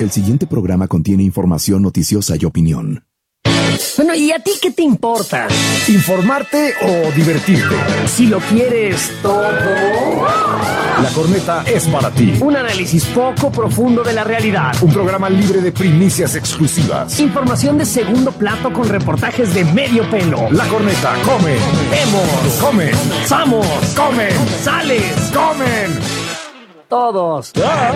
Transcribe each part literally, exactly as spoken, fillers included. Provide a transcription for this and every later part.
El siguiente programa contiene información noticiosa y opinión. Bueno, ¿y a ti qué te importa? ¿Informarte o divertirte? Si lo quieres todo... La Corneta es para ti. Un análisis poco profundo de la realidad. Un programa libre de primicias exclusivas. Información de segundo plato con reportajes de medio pelo. La Corneta come. Vemos. Comen. Samos. Comen. Sales. Comen. Todos.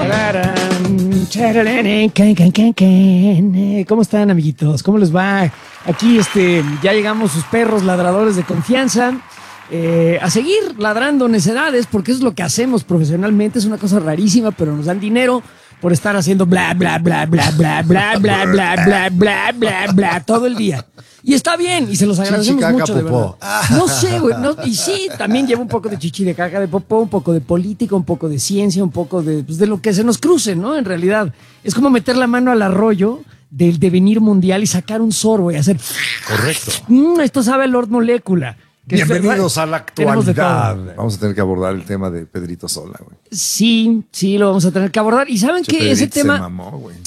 ¿Cómo están, amiguitos? ¿Cómo les va? Aquí este, ya llegamos sus perros ladradores de confianza eh, a seguir ladrando necedades, porque eso es lo que hacemos profesionalmente. Es una cosa rarísima, pero nos dan dinero por estar haciendo bla, bla, bla, bla, bla, bla, bla, bla, bla, bla, bla, bla, todo el día. Y está bien, y se los agradecemos Chichi, mucho, caca, de verdad. No sé, güey. No, y sí, también llevo un poco de chichi de caca de popó, un poco de política, un poco de ciencia, un poco de, pues, de lo que se nos cruce, ¿no? En realidad, es como meter la mano al arroyo del devenir mundial y sacar un sorbo y hacer... Correcto. Mm, esto sabe a Lord Molécula. Que Bienvenidos es, a la tenemos de actualidad. todo. Vamos a tener que abordar el tema de Pedrito Sola, güey. Sí, sí, lo vamos a tener que abordar. Y saben Che, que ese Pedrito tema... se mamó, güey.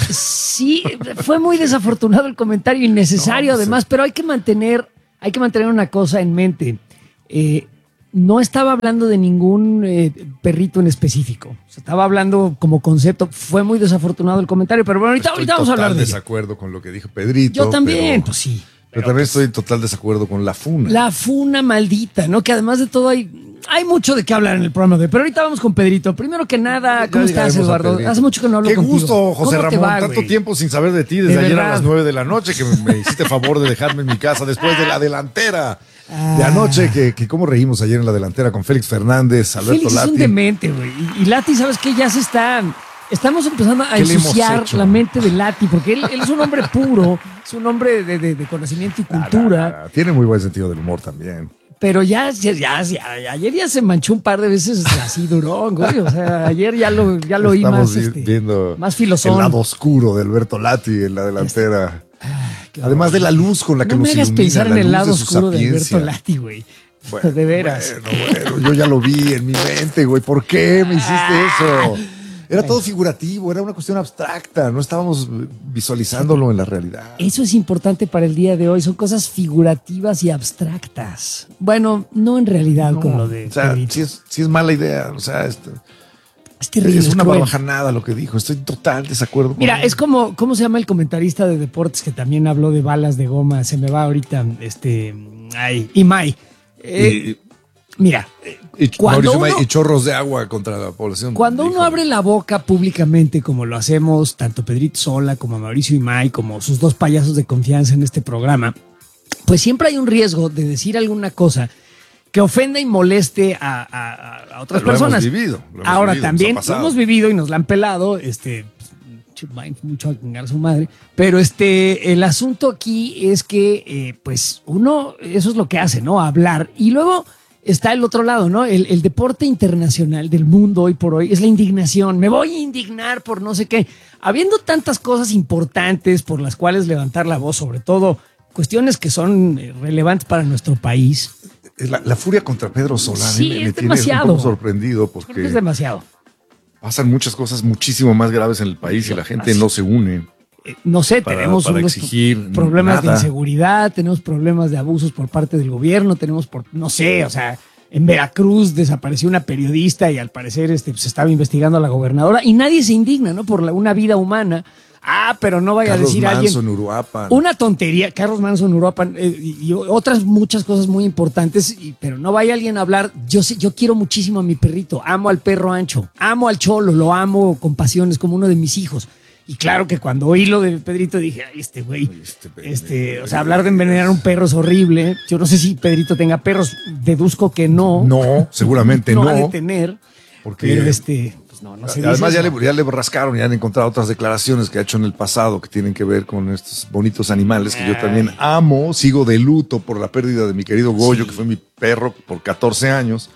Sí, fue muy desafortunado el comentario, innecesario No, pues, además, pero hay que mantener, hay que mantener una cosa en mente. Eh, no estaba hablando de ningún eh, perrito en específico. O sea, estaba hablando como concepto. Fue muy desafortunado el comentario, pero bueno, ahorita, Estoy ahorita vamos a hablar de total ello. desacuerdo con lo que dijo Pedrito. Yo también, pero, pues sí. Pero, Pero, también pues, estoy en total desacuerdo con la funa. la funa maldita, ¿no? Que además de todo hay, hay mucho de qué hablar en el programa de hoy. Pero ahorita vamos con Pedrito. Primero que nada, ¿cómo Ya estás, llegaremos a Eduardo? Pedrito. Hace mucho que no hablo Qué contigo. gusto, José ¿Cómo te Ramón. va, Tanto güey? tiempo sin saber de ti desde De ayer verdad. a las nueve de la noche que me, me hiciste favor de dejarme en mi casa después de la delantera Ah. de anoche. Que, que cómo reímos ayer en la delantera con Félix Fernández, Alberto Félix es un Lati. demente, güey. Y, y Lati, ¿sabes qué? Ya se está... Estamos empezando a ¿Qué le hemos ensuciar hecho? la mente de Lati, porque él, él es un hombre puro, es un hombre de, de- de conocimiento y cultura, Ah, tiene muy buen sentido del humor también. pero ya, ya, ya, ya- ayer ya se manchó un par de veces así durón, güey. O sea, ayer ya lo, ya lo oí Estamos más, vi- este, viendo más filosón. el lado oscuro de Alberto Lati en la delantera. Qué Además de la luz con la que No nos me hagas ilumina, pensar la en el luz lado de su oscuro de sapiencia. Alberto Lati, güey. Bueno, de veras. Bueno, bueno, yo ya lo vi en mi mente, güey. ¿Por qué me hiciste eso? Era todo figurativo, era una cuestión abstracta. No estábamos visualizándolo en la realidad. Eso es importante para el día de hoy. Son cosas figurativas y abstractas. Bueno, no en realidad No, con lo de o sea, Pedrito. sí es, sí es mala idea. O sea, es, Es terrible, es una cruel. barbajanada lo que dijo. Estoy en total desacuerdo con Mira, él. es como, ¿cómo se llama el comentarista de deportes que también habló de balas de goma? Se me va ahorita, este, ay, Imai. Eh, mira, Y, cuando Mauricio May, uno- y chorros de agua contra la población. cuando uno Híjole. abre la boca públicamente, como lo hacemos tanto Pedrito Sola como Mauricio Imai, como sus dos payasos de confianza en este programa, pues siempre hay un riesgo de decir alguna cosa que ofenda y moleste a, a- a otras Lo hemos personas. vivido, lo hemos Ahora vivido, también nos ha lo pasado. hemos vivido y nos la han pelado, este, pues, mucho a chingar a su madre. Pero este, el asunto aquí es que, eh, pues, uno, eso es lo que hace, ¿no? Hablar. Y luego está el otro lado, ¿no? El, el deporte internacional del mundo hoy por hoy es la indignación. Me voy a indignar por no sé qué. Habiendo tantas cosas importantes por las cuales levantar la voz, sobre todo cuestiones que son eh, relevantes para nuestro país. La, la furia contra Pedro Solá a mí Sí, me, me es tiene demasiado. un poco sorprendido Creo que porque es demasiado. pasan muchas cosas muchísimo más graves en el país y la gente Así. no se une. Eh, no sé, Para- tenemos para unos exigir problemas de nada. inseguridad, tenemos problemas de abusos por parte del gobierno, tenemos por, no sé, o sea, en Veracruz desapareció una periodista y al parecer este, se estaba investigando a la gobernadora y nadie se indigna, ¿no? Por la- una vida humana. Ah, pero no vaya Carlos a decir Manson, alguien. Uruapan. Una tontería, Carlos Manson, Uruapan eh, y, y otras muchas cosas muy importantes, y- pero no vaya alguien a hablar. Yo sé, yo quiero muchísimo a mi perrito, amo al perro ancho, amo al cholo, lo amo con pasión, es como uno de mis hijos. Y claro que cuando oí lo de Pedrito dije, ay, este güey, Este este, pendejo, o sea, hablar de envenenar a un perro es horrible. Yo no sé si Pedrito tenga perros, deduzco que no. No, seguramente no. No ha de tener, Porque- pero este, pues no, no se dice Además, ya eso. le, ya le rascaron y han encontrado otras declaraciones que ha hecho en el pasado que tienen que ver con estos bonitos animales que yo también amo. Sigo de luto por la pérdida de mi querido Goyo, Sí. que fue mi perro por catorce años.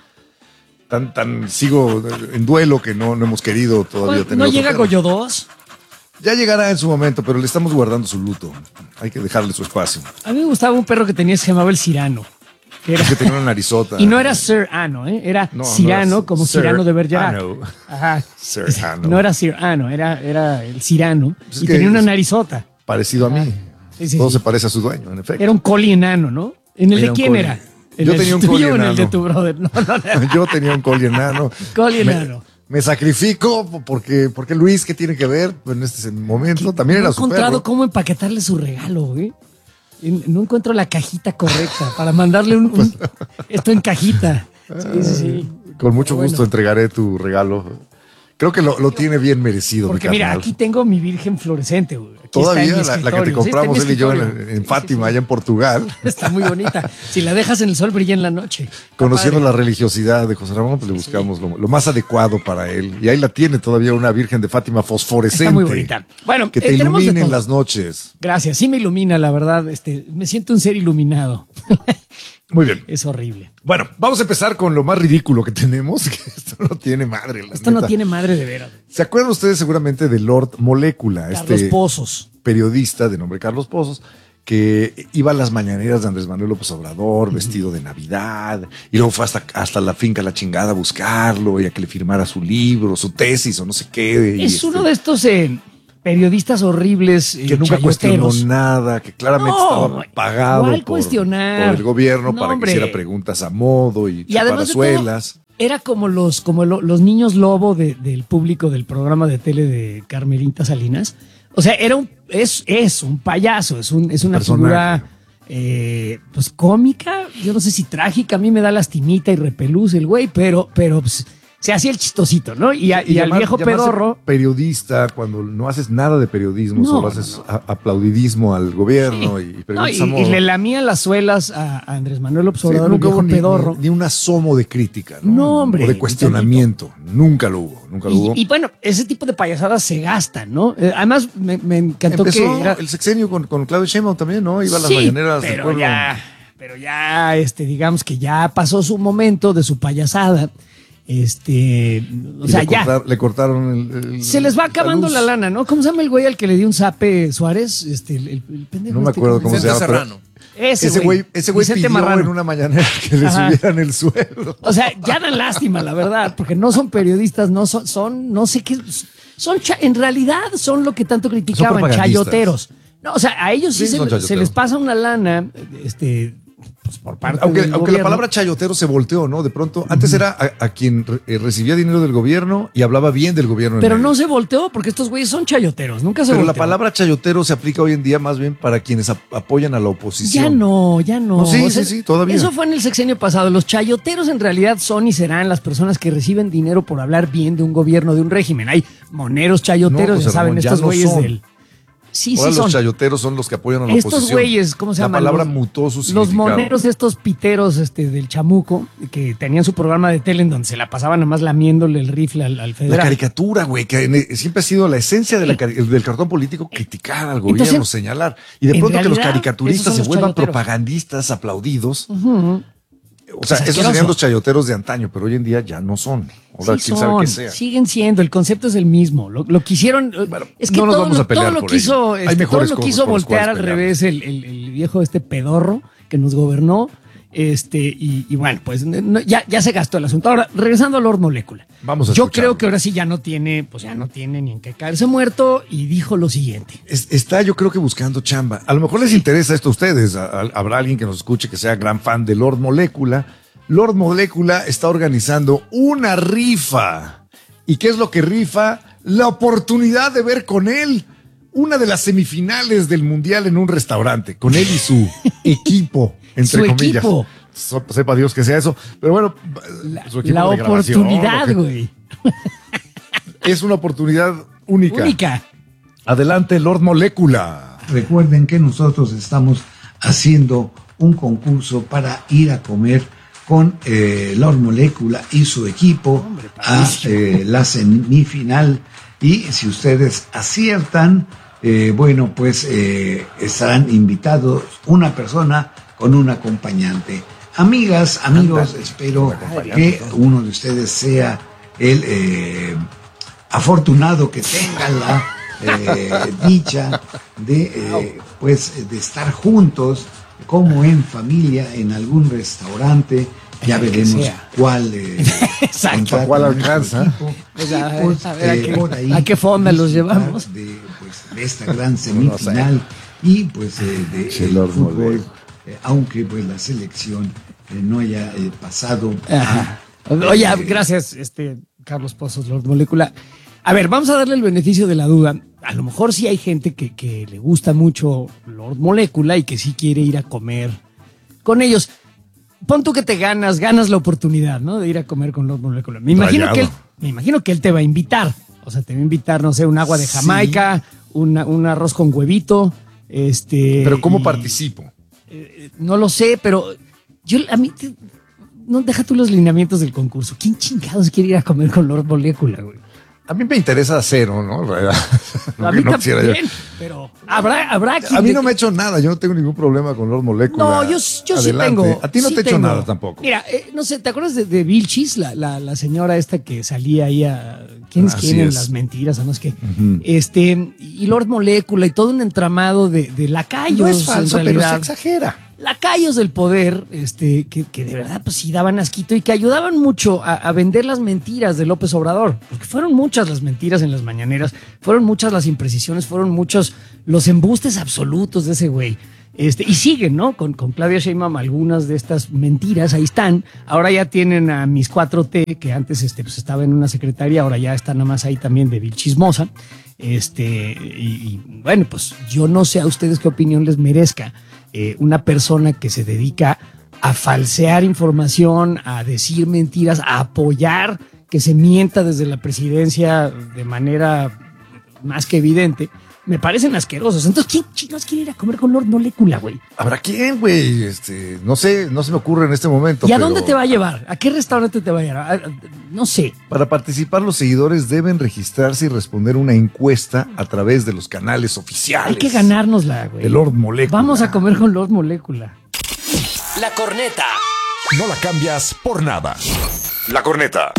Tan, tan, sigo en duelo que no, no hemos querido todavía tener ¿No otro llega perro. Goyo dos? Ya llegará en su momento, pero le estamos guardando su luto. Hay que dejarle su espacio. A mí me gustaba un perro que tenía, se llamaba el Cirano. Que era, Es que tenía una narizota. y no era Sir Ano, ¿eh? Era No, no Cyrano, era como Sir Cyrano de Bergerac. Ano. Ajá. Sir Ano. No era Sir Ano, era, era el Cyrano. Pues es y que tenía una es narizota. Parecido a mí. Sí, sí, Todo sí. se parece a su dueño, en efecto. Era un coli enano, ¿no? ¿En el Era de un quién coli. era? ¿En Yo el tenía un tuyo coli o en el de enano. tu brother? No, no, no. Yo tenía un coli enano. Coli Me- enano. Me, sacrifico porque, porque Luis, ¿qué tiene que ver en este momento? También No era he su encontrado perro. cómo empaquetarle su regalo, güey. Y no encuentro la cajita correcta para mandarle un, un- esto en cajita. Sí, sí, sí. Con mucho Bueno. gusto entregaré tu regalo. Creo que lo, lo tiene bien merecido, Porque mi mira, carnal. aquí tengo mi virgen fluorescente, güey. Aquí Todavía está en mi la, la que te escritorio. Sí, está en compramos mi él y yo en, escritorio. en Sí, Fátima, sí, sí. allá en Portugal, Está muy bonita. Si la dejas en el sol, brilla en la noche. Está conociendo padre. la religiosidad de José Ramón, pues le buscamos lo, lo más adecuado para él. Y ahí la tiene todavía una Virgen de Fátima fosforescente. Está muy bonita. Bueno, que te eh, tenemos de ilumine en todo. las noches. Gracias, sí me ilumina, la verdad. Este, me siento un ser iluminado. Muy bien. Es horrible. Bueno, vamos a empezar con lo más ridículo que tenemos, que esto no tiene madre. La Esto no neta. tiene madre de veras. ¿Se acuerdan ustedes seguramente de Lord Molécula? Carlos este Pozos. periodista de nombre Carlos Pozos, que iba a las mañaneras de Andrés Manuel López Obrador, vestido de Navidad, y luego fue hasta, hasta la finca La Chingada a buscarlo y a que le firmara su libro, su tesis o no sé qué. y Es este, uno de estos eh, periodistas horribles eh, que nunca cuestionó chayoteros. nada, que claramente No, estaba pagado ¿cuál por, cuestionar? por el gobierno No, para hombre. que hiciera preguntas a modo y, Y además de todo, chaparazuelas. era como los, como lo- los niños lobo de- del público del programa de tele de Carmelita Salinas. O sea, era un, es, es un payaso, es, un, es una Personaje. figura eh, pues cómica, yo no sé si trágica, a mí me da lastimita y repelús el güey, pero, pero pues, se hacía el chistosito, ¿no? Y, a- y al llamar- viejo llamarse pedorro. periodista cuando no haces nada de periodismo, No, solo no, haces a- aplaudidismo al gobierno y, y No, preguntas y, a y modo. le lamía las suelas a, a Andrés Manuel López Sí, Obrador, el nunca viejo hubo ni, pedorro. ni, ni un asomo de crítica, ¿no? No, hombre, O de cuestionamiento. Nunca lo hubo, nunca lo hubo. Y, y bueno, ese tipo de payasadas se gastan, ¿no? Eh, además, me, me encantó Empezó que era. el sexenio con, con Claudio Sheinbaum también, ¿no? Iba a las Sí, mañaneras del pero pueblo. ya, pero ya, este, digamos que ya pasó su momento de su payasada. Este, o Y sea, le, ya. cortar- le cortaron el, el- Se les va acabando luz. la lana, ¿no? ¿Cómo se llama el güey al que le dio un zape Suárez? Este, el, el- el pendejo. No me este, acuerdo cómo se Vicente llama. pero Serrano. Ese, Ese güey, ese güey Vicente pidió Marrano. en una mañanera que le Ajá. subieran el sueldo. O sea, ya dan lástima, la verdad, porque no son periodistas, no son, son no sé qué, son, cha- en realidad son lo que tanto criticaban, propagandistas. chayoteros. No, o sea, a ellos sí, Sí, se, son se chayoteros. les pasa una lana, este, pues por parte Aunque, del aunque la gobierno. palabra chayotero se volteó, ¿no? De pronto, antes era a, a quien re- eh, recibía dinero del gobierno y hablaba bien del gobierno. en Pero medio. no se volteó porque estos güeyes son chayoteros, nunca se Pero la volteó. palabra chayotero se aplica hoy en día más bien para quienes ap- apoyan a la oposición. Ya no, ya no. No, sí, O sea, sí, sí, todavía. Eso fue en el sexenio pasado. Los chayoteros en realidad son y serán las personas que reciben dinero por hablar bien de un gobierno, de un régimen. Hay moneros chayoteros, No, José ya saben, Ramón, ya estos no güeyes son. del... Sí, Ahora sí los son. chayoteros son los que apoyan a la Estos oposición. güeyes, ¿cómo se La llaman? palabra Los- mutó su Los significado. moneros, estos piteros este, del chamuco, que tenían su programa de tele en donde se la pasaban nomás lamiéndole el rifle al, al La federal. caricatura, güey, que en- siempre ha sido la esencia de la cari- del cartón político, criticar al gobierno, Entonces, señalar. Y de en pronto que los realidad, caricaturistas esos son se los vuelvan chayoteros. propagandistas aplaudidos. Ujú. O sea, Es esos asqueroso. serían los chayoteros de antaño, pero hoy en día ya no son. Ahora, Sí quién sabe son, qué sea. siguen siendo, el concepto es el mismo. Lo, lo quisieron, es que no nos todo, vamos lo- a pelear todo lo por quiso, ello. Hay este, todo mejores lo cosas quiso por las voltear cuales al pelear. revés el, el- el viejo este pedorro que nos gobernó. Este, y, y bueno, pues no- ya, ya se gastó el asunto. Ahora, regresando a Lord Molécula. Vamos a Yo escucharlo. creo que ahora sí ya no tiene, pues ya no tiene ni en qué caerse muerto, y dijo lo siguiente. Es- está yo creo que buscando chamba. A lo mejor les interesa esto a ustedes. A- a- habrá alguien que nos escuche que sea gran fan de Lord Molécula. Lord Molécula está organizando una rifa. ¿Y qué es lo que rifa? La oportunidad de ver con él una de las semifinales del Mundial en un restaurante, con él y su equipo, entre Su comillas. equipo. So- sepa Dios que sea eso. Pero bueno, La, su equipo la de grabación, oportunidad, lo que- güey. Es una oportunidad única. Única. Adelante, Lord Molécula. Recuerden que nosotros estamos haciendo un concurso para ir a comer con eh, Lord Molécula y su equipo a eh, la semifinal. Y si ustedes aciertan, eh, bueno, pues eh, estarán invitados una persona con un acompañante. Amigas, amigos, espero que uno de ustedes sea el eh, afortunado que tenga la eh, dicha de, eh, pues, de estar juntos como en familia en algún restaurante. Ya El que veremos sea. cuál eh, Exacto. contrata ¿Cuál nuestro alcanza? equipo. Pues a ver, Y, pues, a ver, ¿a eh, qué- por ahí a qué fonda los disfrutar llevamos? De, pues, de esta gran semifinal y pues eh, de Sí, el Lord fútbol, Molecular. eh, aunque pues la selección eh, no haya eh, pasado. Ajá. a, Oye, eh, gracias, este Carlos Pozos, Lord Molécula. A ver, vamos a darle el beneficio de la duda. A lo mejor sí hay gente que, que le gusta mucho Lord Molécula y que sí quiere ir a comer con ellos. Pon tú que te ganas, ganas la oportunidad, ¿no? De ir a comer con Lord Molécula. Me imagino Rayado. que él, me imagino que él te va a invitar. O sea, te va a invitar, no sé, un agua de Sí. Jamaica, una- un arroz con huevito, este. Pero ¿cómo y- participo? eh, no lo sé, pero yo a mí te- no deja tú los lineamientos del concurso. ¿Quién chingados quiere ir a comer con Lord Molécula, güey? A mí me interesa cero, ¿no? A mí No quisiera yo. también, pero habrá, habrá quien A mí de- no me ha hecho nada, yo no tengo ningún problema con Lord Molecular. No, yo, yo sí Adelante. tengo. A ti no sí te he hecho tengo. nada tampoco. Mira, eh, no sé, ¿te acuerdas de, de Bill Cheese, la, la, la señora esta que salía ahí a ¿quién es Así quién en es. las mentiras o no es que? Ujú. Este, y Lord Molécula y todo un entramado de, de lacayos. No es falso, en pero se realidad. exagera. Lacayos del poder, este, que, que de verdad pues sí daban asquito y que ayudaban mucho a, a vender las mentiras de López Obrador, porque fueron muchas las mentiras en las mañaneras, fueron muchas las imprecisiones, fueron muchos los embustes absolutos de ese güey. Este, y siguen, ¿no? Con, con Claudia Sheinbaum algunas de estas mentiras, ahí están. Ahora ya tienen a mis cuatro T, que antes este, pues estaba en una secretaría, ahora ya está nada más ahí también de Vil Chismosa. Este, y, y bueno, pues yo no sé a ustedes qué opinión les merezca eh, una persona que se dedica a falsear información, a decir mentiras, a apoyar que se mienta desde la presidencia de manera más que evidente. Me parecen asquerosos. Entonces, ¿quién chicos quiere ir a comer con Lord Molécula, güey? ¿Habrá quién, güey? Este, no sé, no se me ocurre en este momento. ¿Y a pero dónde te va a llevar? ¿A qué restaurante te va a llevar? A- a- No sé. Para participar, los seguidores deben registrarse y responder una encuesta a través de los canales oficiales. Hay que ganárnosla, güey. De Lord Molécula. Vamos a comer con Lord Molécula. La corneta. No la cambias por nada. La corneta.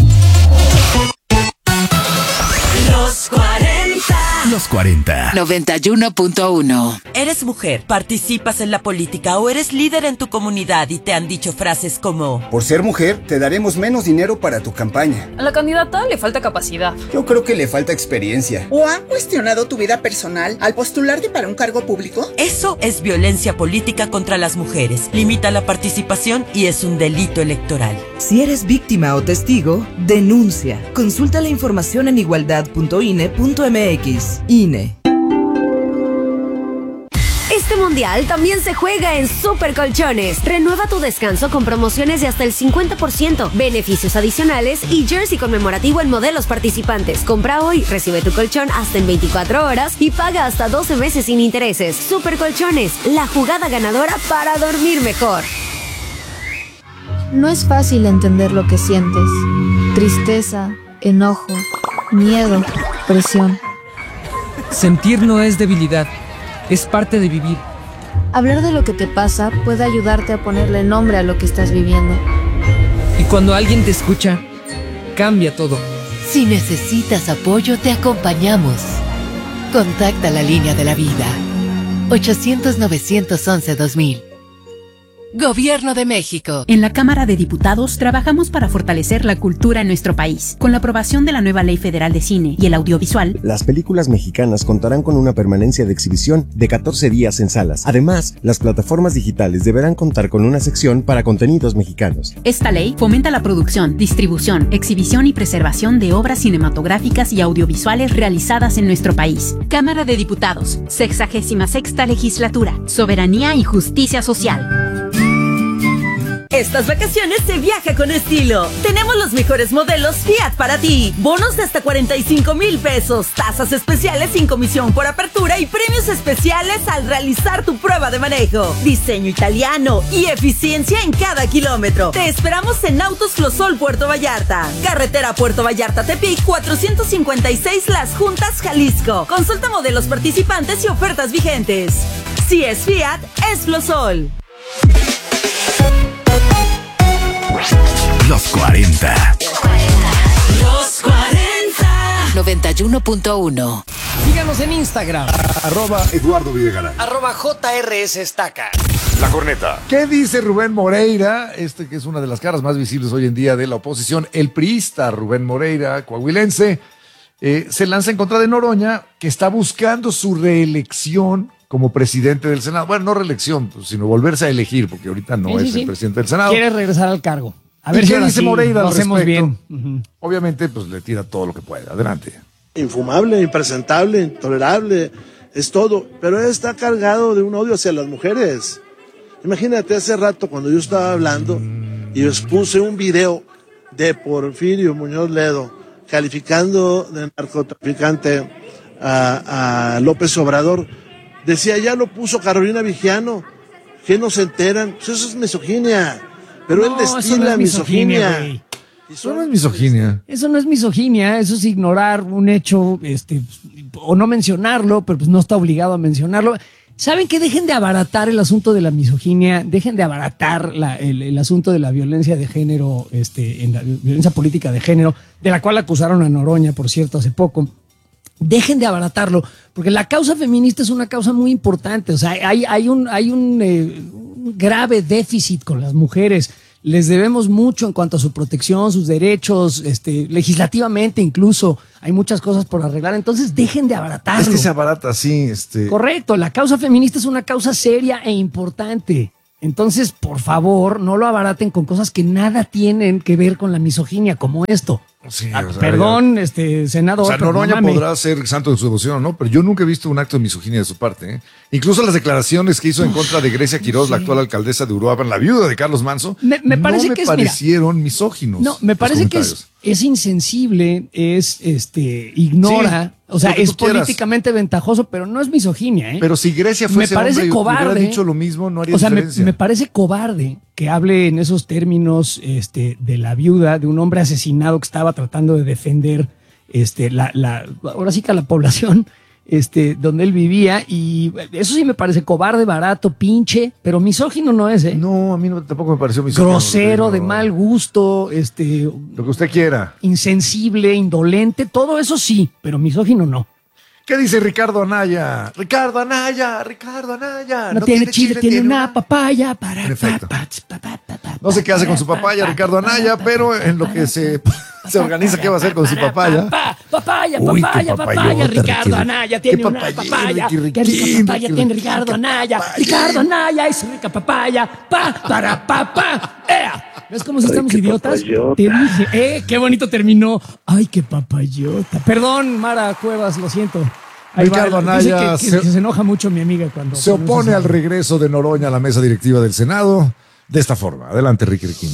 Los cuarenta. Los cuarenta. noventa y uno punto uno. Eres mujer, participas en la política o eres líder en tu comunidad y te han dicho frases como: Por ser mujer, te daremos menos dinero para tu campaña. A la candidata le falta capacidad. Yo creo que le falta experiencia. ¿O han cuestionado tu vida personal al postularte para un cargo público? eso es violencia política contra las mujeres, limita la participación y es un delito electoral. Si eres víctima o testigo, denuncia. Consulta la información en igualdad punto i n e punto m x. I N E. Este mundial también se juega en Super Colchones. Renueva tu descanso con promociones de hasta el cincuenta por ciento, beneficios adicionales y jersey conmemorativo en modelos participantes. Compra hoy, recibe tu colchón hasta en veinticuatro horas y paga hasta doce meses sin intereses. Super Colchones, la jugada ganadora para dormir mejor. No es fácil entender lo que sientes. Tristeza, enojo, miedo, presión. Sentir no es debilidad, es parte de vivir. Hablar de lo que te pasa puede ayudarte a ponerle nombre a lo que estás viviendo. Y cuando alguien te escucha, cambia todo. Si necesitas apoyo, te acompañamos. Contacta la línea de la vida. ochocientos, novecientos once, dos mil. Gobierno de México. En la Cámara de Diputados trabajamos para fortalecer la cultura en nuestro país. Con la aprobación de la nueva Ley Federal de Cine y el Audiovisual, las películas mexicanas contarán con una permanencia de exhibición de catorce días en salas. Además, las plataformas digitales deberán contar con una sección para contenidos mexicanos. esta ley fomenta la producción, distribución, exhibición y preservación de obras cinematográficas y audiovisuales realizadas en nuestro país. Cámara de Diputados, sexagésima sexta legislatura, soberanía y justicia social. Estas vacaciones se viaja con estilo. Tenemos los mejores modelos Fiat para ti. Bonos de hasta cuarenta y cinco mil pesos. Tasas especiales sin comisión por apertura y premios especiales al realizar tu prueba de manejo. Diseño italiano y eficiencia en cada kilómetro. Te esperamos en Autos Flosol Puerto Vallarta. Carretera Puerto Vallarta Tepic cuatrocientos cincuenta y seis Las Juntas, Jalisco. Consulta modelos participantes y ofertas vigentes. Si es Fiat, es Flosol. Los cuarenta. Los cuarenta. noventa y uno punto uno. Síganos en Instagram. Arroba Eduardo Videgaray. Arroba J R S Estaca. La Corneta. ¿Qué dice Rubén Moreira? Este que es una de las caras más visibles hoy en día de la oposición, el priista Rubén Moreira, coahuilense, eh, se lanza en contra de Noroña, que está buscando su reelección como presidente del Senado. Bueno, no reelección, pues, sino volverse a elegir, porque ahorita no sí, es sí, el presidente del Senado. Quiere regresar al cargo. A ¿Y ver qué si ahora dice sí Moreira lo al hacemos respecto? bien. Uh-huh. Obviamente, pues le tira todo lo que pueda. Adelante. Infumable, impresentable, intolerable, es todo. Pero él está cargado de un odio hacia las mujeres. Imagínate, hace rato cuando yo estaba hablando y les puse un video de Porfirio Muñoz Ledo calificando de narcotraficante a, a López Obrador, decía, ya lo puso Carolina Vigiano, que no se enteran, pues eso es misoginia, pero No, él eso destila no es misoginia, misoginia. güey. Eso no es misoginia. Eso no es misoginia, eso es ignorar un hecho, este, o no mencionarlo, pero pues no está obligado a mencionarlo. ¿Saben qué? Dejen de abaratar el asunto de la misoginia, dejen de abaratar la, el, el asunto de la violencia de género, este, en la violencia política de género, de la cual acusaron a Noroña, por cierto, hace poco. Dejen de abaratarlo, porque la causa feminista es una causa muy importante. O sea, hay, hay un, hay un, eh, un grave déficit con las mujeres. Les debemos mucho en cuanto a su protección, sus derechos, este, legislativamente incluso. Hay muchas cosas por arreglar. Entonces, dejen de abaratarlo. Es que se abarata así. Este... Correcto, la causa feminista es una causa seria e importante. Entonces, por favor, no lo abaraten con cosas que nada tienen que ver con la misoginia, como esto. Sí, Ah, o sea, perdón, ya. este senador. O sea, pero Noroña no mames. podrá ser santo de su devoción, ¿no? Pero yo nunca he visto un acto de misoginia de su parte, ¿eh? Incluso las declaraciones que hizo en contra de Grecia Quiroz, sí. la actual alcaldesa de Uruapan, la viuda de Carlos Manso, me, me parece no que me es, parecieron mira, misóginos. No, me parece que es, es insensible, es este ignora, sí, o sea, es políticamente ventajoso, pero no es misoginia, ¿eh? Pero si Grecia fuese me parece hombre cobarde, y hubiera dicho lo mismo, no haría o sea, diferencia. Me, me parece cobarde que hable en esos términos este, de la viuda, de un hombre asesinado que estaba tratando de defender este, la, la, ahora sí que a la población este, donde él vivía, y eso sí me parece cobarde, barato, pinche, pero misógino no es, ¿eh? No, a mí no, tampoco me pareció misógino. Grosero, no, de mal gusto, este... lo que usted quiera. Insensible, indolente, todo eso sí, pero misógino no. ¿Qué dice Ricardo Anaya? Ricardo Anaya, Ricardo Anaya. No, no tiene, tiene chile, chile, tiene, tiene una, una papaya para... En efecto. Pa, pa, pa, pa, pa, no sé qué hace con su papaya, Ricardo Anaya, pero en lo que se, se organiza qué va a hacer con su papaya. Papaya, papaya, papaya, Ricardo Anaya tiene una papaya. Qué rica papaya tiene Ricardo Anaya. Ricardo Anaya es rica papaya. Pa, para, pa, pa. ¿Ves cómo si estamos idiotas? Te dije, eh, qué bonito terminó. Ay, qué papayota. Perdón, Mara Cuevas, lo siento. Ahí Ricardo va, Anaya que, que, se, que se enoja mucho mi amiga cuando... Se opone al regreso de Noroña a la mesa directiva del Senado de esta forma. Adelante, Ricky Riquín.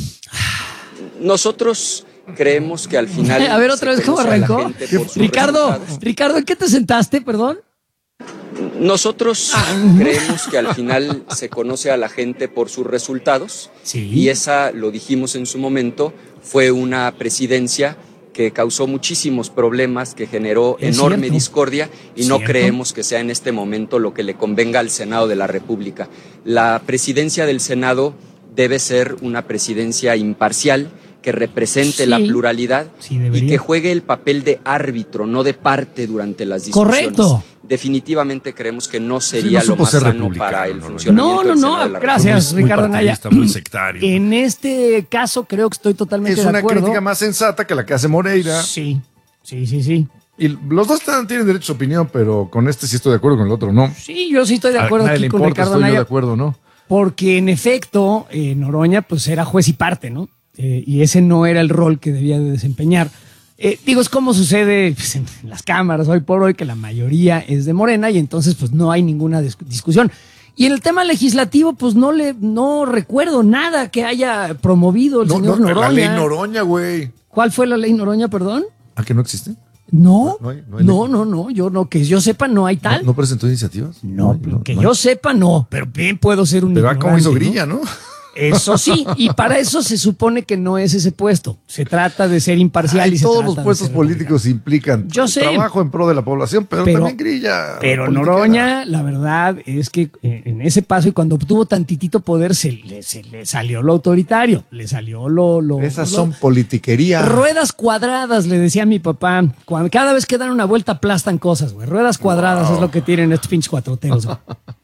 Creemos que al final... A ver, otra vez, ¿cómo arrancó? Ricardo, Ricardo, ¿en qué te sentaste, perdón? Nosotros creemos que al final se conoce a la gente por sus resultados. Sí. Y esa, lo dijimos en su momento, fue una presidencia que causó muchísimos problemas, que generó es enorme cierto. discordia y ¿Cierto? no creemos que sea en este momento lo que le convenga al Senado de la República. La presidencia del Senado debe ser una presidencia imparcial, que represente sí. la pluralidad sí, y que juegue el papel de árbitro, no de parte durante las discusiones. Correcto. Definitivamente creemos que no sería sí, no lo más sano para el funcionamiento No, no, del no, Senado de la gracias, muy, Ricardo muy Anaya. muy sectario. En este caso creo que estoy totalmente es de una acuerdo. crítica más sensata que la que hace Moreira. Sí, sí, sí, sí. Y los dos están, tienen derecho a opinión, pero con este sí estoy de acuerdo, con el otro no. Sí, yo sí estoy de acuerdo a aquí le con importa, Ricardo estoy Anaya. yo de acuerdo, ¿no? Porque en efecto, eh, Noroña pues era juez y parte, ¿no? Eh, y ese no era el rol que debía de desempeñar. Eh, digo, es como sucede pues, en las cámaras hoy por hoy, que la mayoría es de Morena y entonces pues no hay ninguna dis- discusión. Y en el tema legislativo, pues no le no recuerdo nada que haya promovido el no, señor no, Noroña. La ley Noroña, güey. ¿Cuál fue la ley Noroña, perdón? ¿A que no existe? No, no, hay, no, hay no, no, no, yo no, que yo sepa no hay tal. ¿No, no presentó iniciativas? No, no, no que no yo hay. sepa no, pero bien puedo ser un Pero ah, como hizo ignorante, Grilla, ¿no? Eso sí, y para eso se supone que no es ese puesto. Se trata de ser imparcial. Ay, y se todos trata los de puestos ser políticos implican Yo sé. trabajo en pro de la población, pero, Pero- también Grilla. Pero politiquera. Noroña, la verdad es que eh, en ese paso y cuando obtuvo tantitito poder, se le, se le salió lo autoritario, le salió lo... lo Esas lo- son politiquería. Ruedas cuadradas, le decía a mi papá. Cuando, cada vez que dan una vuelta aplastan cosas, güey. Ruedas cuadradas Wow. es lo que tienen estos pinches cuatroteros, güey.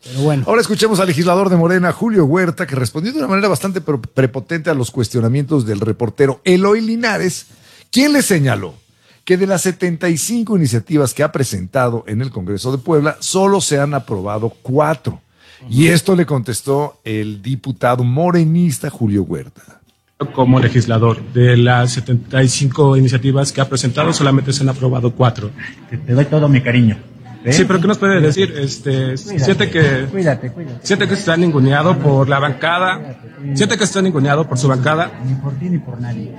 Pero bueno. Ahora escuchemos al legislador de Morena, Julio Huerta, que respondió de una manera bastante prepotente a los cuestionamientos del reportero Eloy Linares, quien le señaló que de las setenta y cinco iniciativas que ha presentado en el Congreso de Puebla, solo se han aprobado cuatro. Y esto le contestó el diputado morenista Julio Huerta. Como legislador, de las setenta y cinco iniciativas que ha presentado, solamente se han aprobado cuatro. Te, te doy todo mi cariño. ¿Eh? Sí, pero ¿qué nos puede decir? Este, cuídate, siente que cuídate, cuídate. Siente que está ninguneado por la bancada. Cuídate, cuídate. Siente que está ninguneado por su bancada. Ni por ti ni por nadie.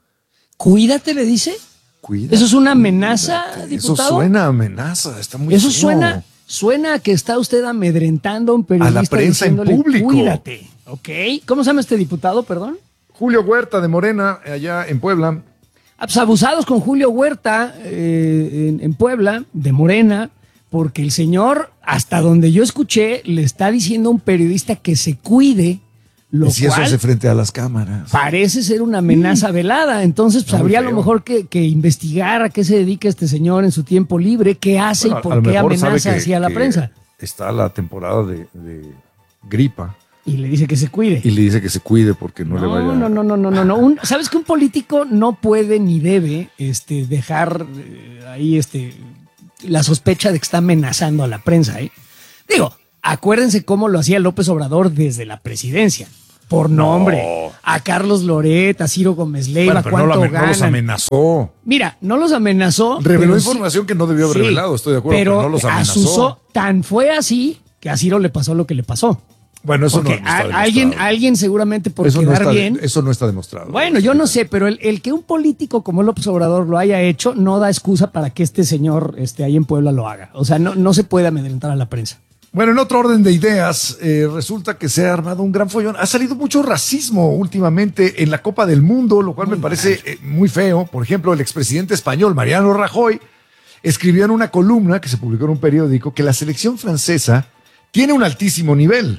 Cuídate, le dice. Cuídate, ¿Eso es una amenaza, cuídate. diputado? Eso suena a amenaza, está muy Eso feo. suena, suena a que está usted amedrentando a un periodista. A la prensa en público. Cuídate, ¿ok? ¿Cómo se llama este diputado, perdón? Julio Huerta de Morena, allá en Puebla. Ah, pues abusados con Julio Huerta eh, en, en Puebla, de Morena, porque el señor, hasta donde yo escuché, le está diciendo a un periodista que se cuide. Lo y si cual eso hace frente a las cámaras. Parece ser una amenaza mm. velada. Entonces, pues, habría a lo mejor que, que investigar a qué se dedica este señor en su tiempo libre, qué hace bueno, y por qué amenaza que, así a la prensa. Está la temporada de, de gripa. Y le dice que se cuide. Y le dice que se cuide porque no, no le vaya. No, no, no, no, no, no. Un, ¿Sabes que un político no puede ni debe este, dejar eh, ahí este, la sospecha de que está amenazando a la prensa? ¿eh? Digo, acuérdense cómo lo hacía López Obrador desde la presidencia. Por nombre. No. A Carlos Loret, a Ciro Gómez Leiva, bueno, pero ¿cuánto no, lo, ganan? no los amenazó. Mira, no los amenazó. Reveló información sí, que no debió haber sí, revelado, estoy de acuerdo, pero, pero no los amenazó. Asusó, tan fue así que a Ciro le pasó lo que le pasó. Bueno, eso Porque no, no está a, alguien, alguien seguramente por eso quedar no está, bien. Eso no está demostrado. Bueno, yo no sé, pero el, el que un político como López Obrador lo haya hecho no da excusa para que este señor este, ahí en Puebla lo haga. O sea, no, no se puede amedrentar a la prensa. Bueno, en otro orden de ideas, eh, resulta que se ha armado un gran follón. Ha salido mucho racismo últimamente en la Copa del Mundo, lo cual muy me parece eh, muy feo. Por ejemplo, el expresidente español Mariano Rajoy escribió en una columna que se publicó en un periódico que la selección francesa tiene un altísimo nivel.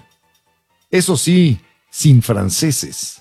Eso sí, sin franceses.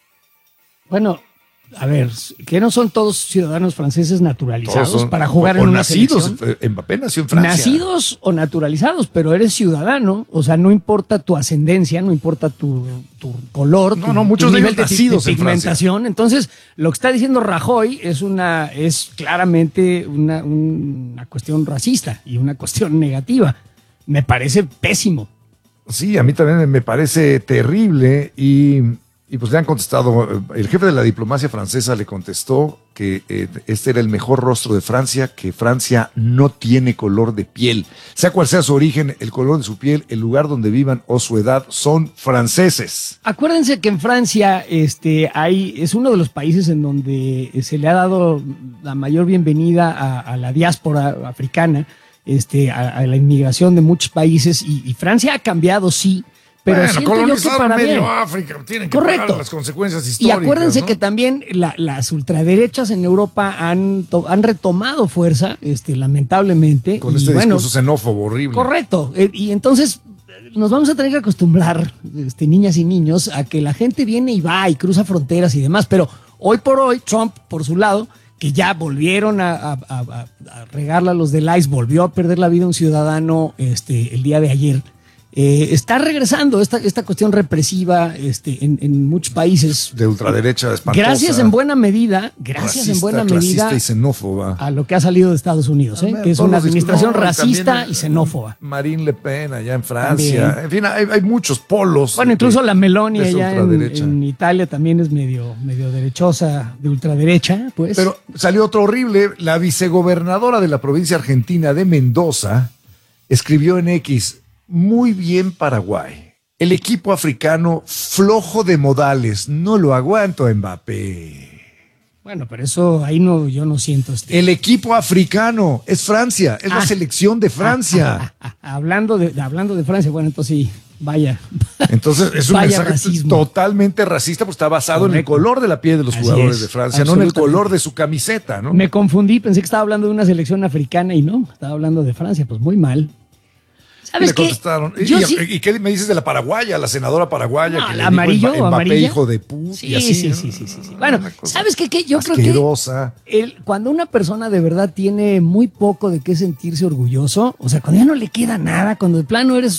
Bueno, a ver, que no son todos ciudadanos franceses naturalizados son, para jugar o, en o una nacidos, selección. Mbappé nació en Francia. Nacidos o naturalizados, pero eres ciudadano, o sea, no importa tu ascendencia, no importa tu, tu color, no, tu, no, muchos tu de nivel ellos de, nacidos de pigmentación. Entonces, lo que está diciendo Rajoy es una, es claramente una, una cuestión racista y una cuestión negativa. Me parece pésimo. Sí, a mí también me parece terrible y, y pues le han contestado, el jefe de la diplomacia francesa le contestó que eh, este era el mejor rostro de Francia, que Francia no tiene color de piel. Sea cual sea su origen, el color de su piel, el lugar donde vivan o su edad son franceses. Acuérdense que en Francia este, hay, es uno de los países en donde se le ha dado la mayor bienvenida a, a la diáspora africana. Este, a, a la inmigración de muchos países y, y Francia ha cambiado, sí, pero bueno, siento yo que para medio bien. África, tienen que Correcto. pagar las consecuencias históricas. Y acuérdense ¿no? que también la, las ultraderechas en Europa han, to, han retomado fuerza, este, lamentablemente. Con y este bueno, discurso xenófobo horrible. Correcto, eh, y entonces nos vamos a tener que acostumbrar, este, niñas y niños, a que la gente viene y va y cruza fronteras y demás, pero hoy por hoy Trump, por su lado, que ya volvieron a, a, a, a regarla los del I C E, volvió a perder la vida un ciudadano este, el día de ayer. Eh, está regresando esta, esta cuestión represiva este, en, en muchos países. De ultraderecha espantosa. Gracias en buena medida, gracias racista, en buena medida y xenófoba. a lo que ha salido de Estados Unidos, ¿eh? que es una administración racista y xenófoba. Marine Le Pen allá en Francia. También. En fin, hay, hay muchos polos. Bueno, incluso de, la Meloni allá en, en Italia también es medio, medio derechosa, de ultraderecha, pues. Pero salió otro horrible. La vicegobernadora de la provincia argentina de Mendoza escribió en X: muy bien Paraguay. El equipo africano flojo de modales. No lo aguanto a Mbappé. Bueno, pero eso ahí no, yo no siento. Este... El equipo africano es Francia, es ah, la selección de Francia. Ah, ah, ah, hablando, de, hablando de Francia, bueno, entonces sí, vaya. Entonces es un vaya mensaje racismo. Totalmente racista, porque está basado Correcto. en el color de la piel de los Así jugadores es, de Francia, no en el color de su camiseta, ¿no? Me confundí, pensé que estaba hablando de una selección africana y no, estaba hablando de Francia, pues muy mal. ¿Sabes le contestaron. ¿Y, sí, ¿Y qué me dices de la paraguaya, la senadora paraguaya? No, que la amarillo, Mbappé, amarilla. hijo de puta. Sí, y así, sí, ¿no? sí, sí, sí, sí. Bueno, ¿sabes qué? qué? Yo asquerosa. creo que el, cuando una persona de verdad tiene muy poco de qué sentirse orgulloso, o sea, cuando ya no le queda nada, cuando de plano eres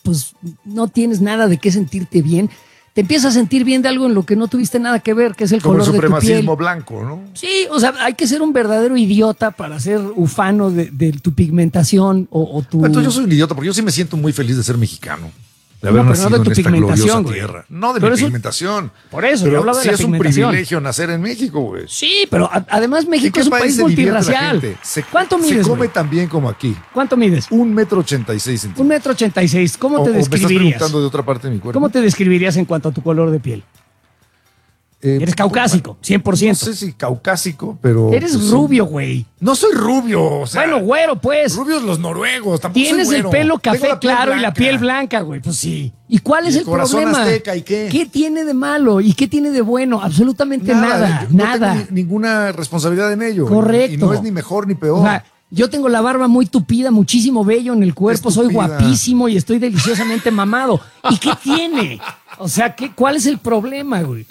pues no tienes nada de qué sentirte bien. Te empiezas a sentir bien de algo en lo que no tuviste nada que ver, que es el Como color el de tu piel. supremacismo blanco, ¿no? Sí, o sea, hay que ser un verdadero idiota para ser ufano de, de tu pigmentación o, o tu... Entonces yo soy un idiota porque yo sí me siento muy feliz de ser mexicano. De haber No, pero no nacido de tu en esta pigmentación, gloriosa güey. tierra. No de Pero mi eso- pigmentación. Por eso, pero yo hablaba de sí la es un pigmentación. privilegio nacer en México, güey. Sí, pero a- además ¿En México qué es un país país se divierte la multirracial. gente? Se, ¿Cuánto se mides, come güey? tan bien como aquí. ¿Cuánto mides? Un metro ochenta y seis centímetros. Un metro ochenta y seis. ¿Cómo O- te o me estás describirías? preguntando de otra parte de mi cuerpo. ¿Cómo te describirías en cuanto a tu color de piel? Eh, Eres caucásico, cien por ciento. No sé si caucásico, pero... Eres pues, rubio, güey. No soy rubio, o sea... Bueno, güero, pues. Rubios los noruegos, tampoco Tienes soy el güero. pelo Tengo café la piel claro y la blanca. piel blanca, güey. Pues sí. ¿Y cuál es Y el el corazón problema? azteca, ¿y qué? tiene de malo? ¿Y qué tiene de bueno? Absolutamente nada. yo no Nada. tengo ni- ninguna responsabilidad en ello. Correcto. Y no es ni mejor ni peor. O sea, yo tengo la barba muy tupida, muchísimo vello en el cuerpo, soy Estúpida. guapísimo y estoy deliciosamente mamado. ¿Y qué tiene? O sea, ¿qué, ¿cuál es el problema, güey?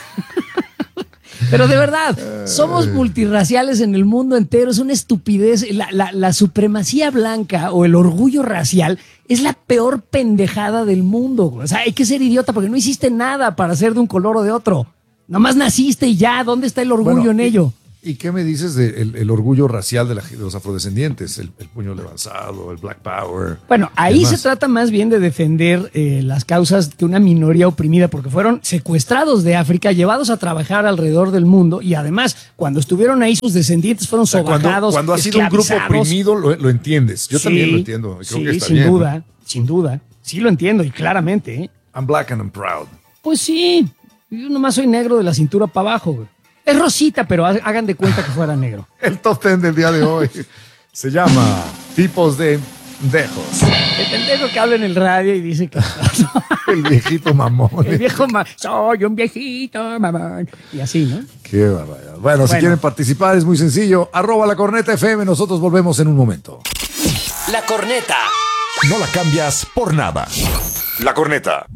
Pero de verdad, somos multirraciales en el mundo entero, es una estupidez. La, la- la supremacía blanca o el orgullo racial es la peor pendejada del mundo, güey. O sea, hay que ser idiota porque no hiciste nada para ser de un color o de otro. Nomás naciste y ya, ¿dónde está el orgullo Bueno, en y- ello? ¿Y qué me dices del el orgullo racial de, la- de los afrodescendientes? El, el puño levantado, el Black Power. Bueno, ahí Demás. se trata más bien de defender eh, las causas de una minoría oprimida, porque fueron secuestrados de África, llevados a trabajar alrededor del mundo, y además, cuando estuvieron ahí, sus descendientes fueron O sea, cuando, sobajados, cuando ha sido un grupo esclavizados. oprimido, lo, lo entiendes. Yo Sí, también lo entiendo. y Creo sí, que está sin bien, ¿no? duda, sin duda. Sí lo entiendo, y claramente. ¿eh? I'm black and I'm proud. Pues sí, yo nomás soy negro de la cintura para abajo, güey. Es rosita, pero ha- hagan de cuenta que fuera negro. El top ten del día de hoy se llama Tipos de Dejos. El pendejo que habla en el radio y dice que... El viejito mamón. El viejo ma- soy un viejito mamón. Y así, ¿no? Qué barbaridad. Bueno, si Bueno. quieren participar es muy sencillo. Arroba la corneta F M. Nosotros volvemos en un momento. La corneta. No la cambias por nada. La corneta.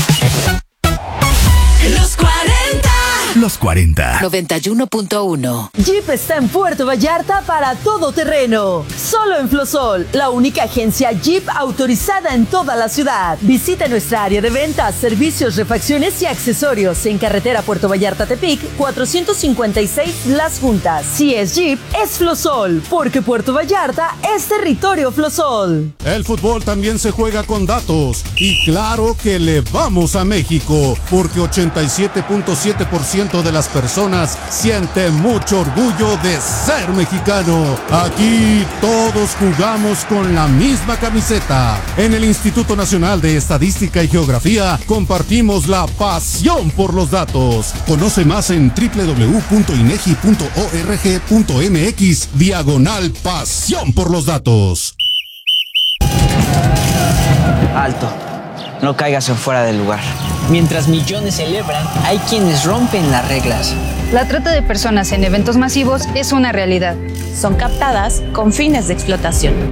Los cuarenta. Los cuarenta. noventa y uno punto uno. Jeep está en Puerto Vallarta para todo terreno. Solo en Flosol, la única agencia Jeep autorizada en toda la ciudad. Visita nuestra área de ventas, servicios, refacciones y accesorios en carretera Puerto Vallarta-Tepic, cuatrocientos cincuenta y seis Las Juntas. Si es Jeep, es Flosol, porque Puerto Vallarta es territorio Flosol. El fútbol también se juega con datos. Y claro que le vamos a México, porque ochenta y siete punto siete por ciento de las personas siente mucho orgullo de ser mexicano. Aquí todos jugamos con la misma camiseta. En el Instituto Nacional de Estadística y Geografía compartimos la pasión por los datos. Conoce más en doble u doble u doble u punto inegi punto org punto mx diagonal pasión por los datos. Alto, no caigas en fuera del lugar. Mientras millones celebran, hay quienes rompen las reglas. La trata de personas en eventos masivos es una realidad. Son captadas con fines de explotación.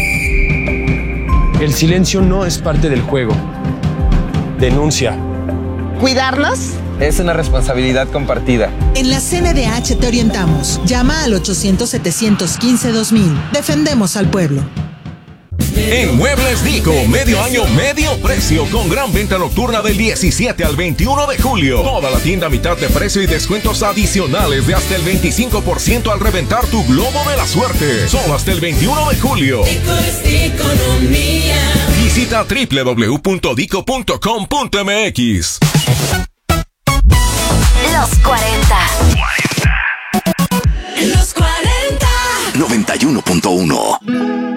El silencio no es parte del juego. Denuncia. ¿Cuidarnos? Es una responsabilidad compartida. En la C N D H te orientamos. Llama al ochocientos, setecientos quince, dos mil. Defendemos al pueblo. En Muebles Dico, medio año, medio precio, con gran venta nocturna del diecisiete al veintiuno de julio. Toda la tienda a mitad de precio y descuentos adicionales de hasta el veinticinco por ciento al reventar tu globo de la suerte. Solo hasta el veintiuno de julio. Dico es economía. Visita doble u doble u doble u punto dico punto com punto m x. Los cuarenta. Los cuarenta. noventa y uno punto uno.